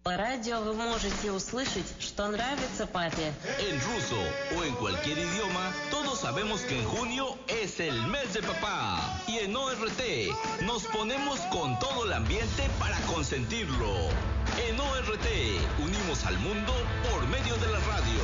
По радио вы можете услышать, что нравится папе. En ruso o en cualquier idioma, todos sabemos que en junio es el mes de papá. Y en ORT nos ponemos con todo el ambiente para consentirlo. En ORT unimos al mundo por medio de la radio.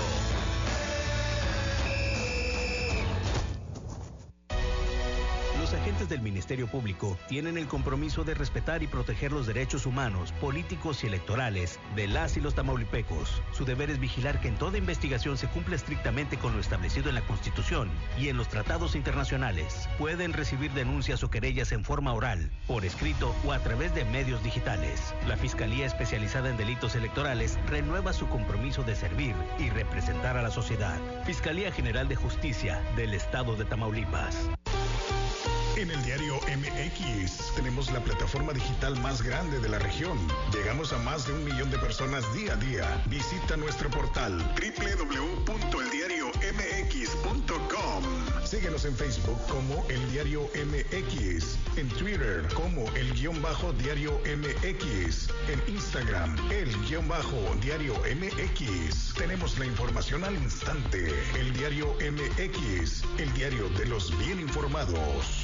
Los agentes del Ministerio Público tienen el compromiso de respetar y proteger los derechos humanos, políticos y electorales de las y los tamaulipecos. Su deber es vigilar que en toda investigación se cumpla estrictamente con lo establecido en la Constitución y en los tratados internacionales. Pueden recibir denuncias o querellas en forma oral, por escrito o a través de medios digitales. La Fiscalía Especializada en Delitos Electorales renueva su compromiso de servir y representar a la sociedad. Fiscalía General de Justicia del Estado de Tamaulipas. En el diario MX tenemos la plataforma digital más grande de la región. Llegamos a más de 1 millón de personas día a día. Visita nuestro portal www.eldiariomx.com. Síguenos en Facebook como El Diario MX, en Twitter como El_Diario MX, en Instagram El_Diario MX. Tenemos la información al instante. El Diario MX, el diario de los bien informados.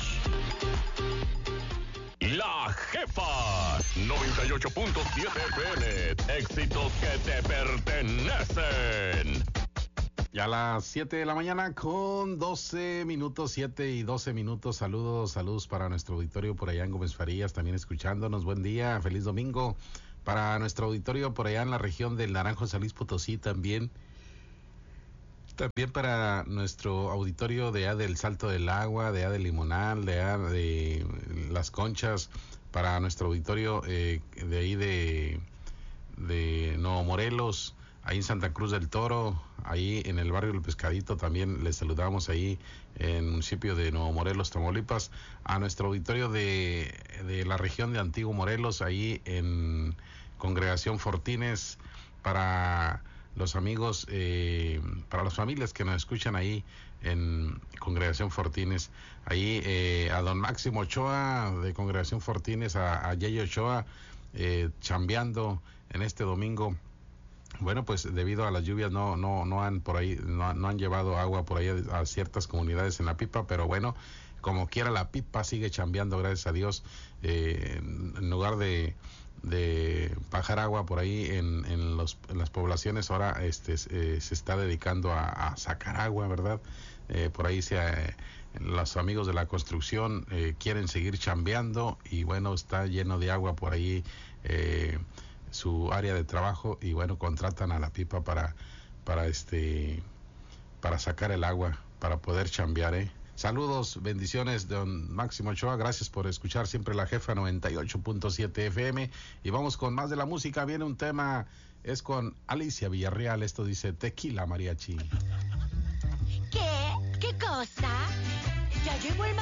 La Jefa 98.7 FM, éxitos que te pertenecen. Ya a las 7 de la mañana con 12 minutos, 7 y 12 minutos. Saludos para nuestro auditorio por allá en Gómez Farías, también escuchándonos. Buen día, feliz domingo. Para nuestro auditorio por allá en la región del Naranjo, San Luis Potosí también. También para nuestro auditorio de allá del Salto del Agua, de allá de Limonal, de allá de Las Conchas, para nuestro auditorio de ahí de Nuevo Morelos, ahí en Santa Cruz del Toro, ahí en el barrio del Pescadito también les saludamos ahí en el municipio de Nuevo Morelos, Tamaulipas, a nuestro auditorio de la región de Antiguo Morelos, ahí en Congregación Fortines, para los amigos, para las familias que nos escuchan ahí en Congregación Fortines, ahí a don Máximo Ochoa de Congregación Fortines, a Yayo Ochoa, chambeando en este domingo. Bueno, pues debido a las lluvias no han llevado agua por ahí a ciertas comunidades en la pipa, pero bueno, como quiera la pipa sigue chambeando, gracias a Dios, en lugar de bajar agua por ahí en las poblaciones, ahora se está dedicando a sacar agua, ¿verdad? Por ahí los amigos de la construcción quieren seguir chambeando y bueno, está lleno de agua por ahí su área de trabajo y bueno, contratan a la pipa para sacar el agua, para poder chambear, Saludos, bendiciones, don Máximo Ochoa, gracias por escuchar siempre La Jefa 98.7 FM y vamos con más de la música. Viene un tema, es con Alicia Villarreal, esto dice Tequila Mariachi. ¿Qué? ¿Qué cosa? Ya llegó el